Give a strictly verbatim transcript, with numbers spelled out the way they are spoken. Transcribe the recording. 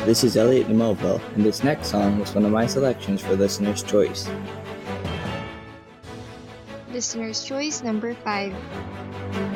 This is Elliot Nemoville, and this next song was one of my selections for Listener's Choice. Listener's Choice number five.